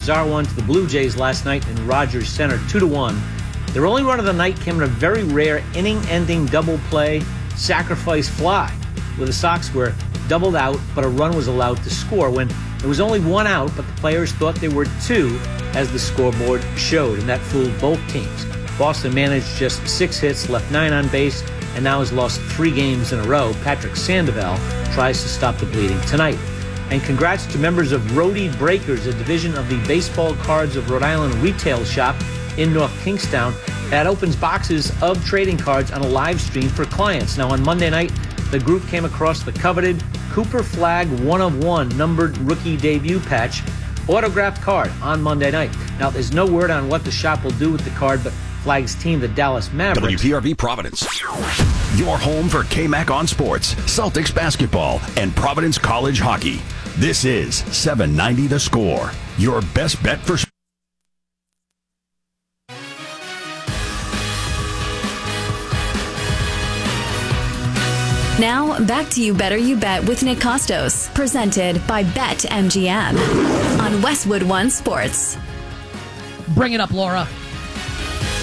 bizarre one to the Blue Jays last night in Rogers Center, 2-1. Their only run of the night came in a very rare inning-ending double play sacrifice fly, where the Sox were doubled out, but a run was allowed to score when there was only one out, but the players thought there were two, as the scoreboard showed, and that fooled both teams. Boston managed just 6 hits, left 9 on base, and now has lost 3 games in a row. Patrick Sandoval tries to stop the bleeding tonight. And congrats to members of Roadie Breakers, a division of the Baseball Cards of Rhode Island retail shop in North Kingstown that opens boxes of trading cards on a live stream for clients. Now, on Monday night, the group came across the coveted Cooper Flag 1/1 numbered rookie debut patch autographed card on Monday night. Now, there's no word on what the shop will do with the card, but Flag's team, the Dallas Mavericks. WPRV Providence. Your home for KMAC on sports, Celtics basketball, and Providence College hockey. This is 790 The Score, your best bet for sports. Now, back to You Better You Bet with Nick Costos, presented by BetMGM on Westwood One Sports. Bring it up, Laura.